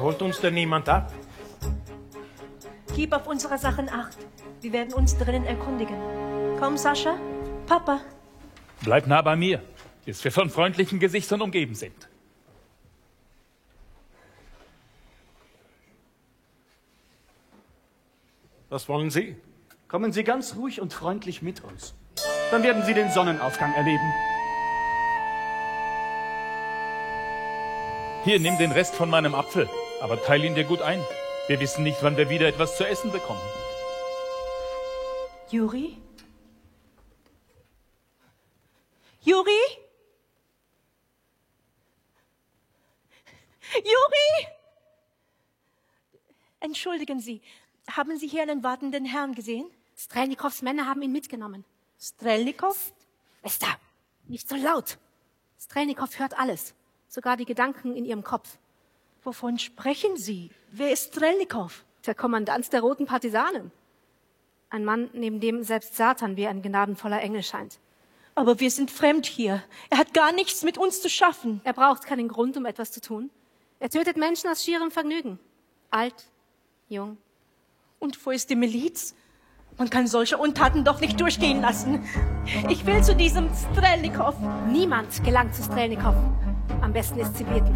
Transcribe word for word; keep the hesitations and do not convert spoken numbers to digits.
Holt uns denn niemand ab? Gib auf unsere Sachen Acht. Wir werden uns drinnen erkundigen. Komm, Sascha. Papa. Bleib nah bei mir, bis wir von freundlichen Gesichtern umgeben sind. Was wollen Sie? Kommen Sie ganz ruhig und freundlich mit uns. Dann werden Sie den Sonnenaufgang erleben. Hier, nimm den Rest von meinem Apfel, aber teil ihn dir gut ein. Wir wissen nicht, wann wir wieder etwas zu essen bekommen. Juri? Juri? Juri! Entschuldigen Sie, haben Sie hier einen wartenden Herrn gesehen? Strelnikows Männer haben ihn mitgenommen. Strelnikow? Esther, nicht so laut. Strelnikow hört alles, sogar die Gedanken in ihrem Kopf. Wovon sprechen Sie? Wer ist Strelnikow? Der Kommandant der Roten Partisanen. Ein Mann, neben dem selbst Satan wie ein gnadenvoller Engel scheint. Aber wir sind fremd hier. Er hat gar nichts mit uns zu schaffen. Er braucht keinen Grund, um etwas zu tun. Er tötet Menschen aus schierem Vergnügen. Alt, jung. Und wo ist die Miliz? Man kann solche Untaten doch nicht durchgehen lassen. Ich will zu diesem Strelnikow. Niemand gelangt zu Strelnikow. Am besten ist sie beten.